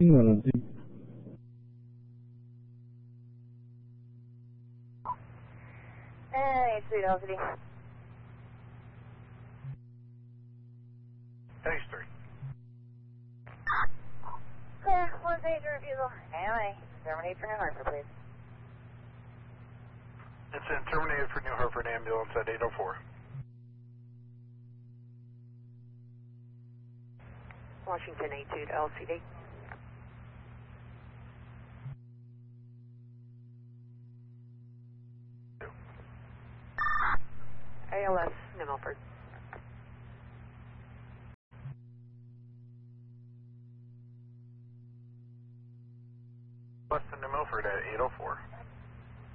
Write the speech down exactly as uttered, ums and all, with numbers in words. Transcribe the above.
England. Hey, Sweet L C D. Page three. Clear, one stage refusal. A M A, terminate for New Hartford, please. It's in terminated for New Hartford ambulance at eight oh four. Washington eight two to L C D. A L S, New Milford. Weston New Milford at eight oh four.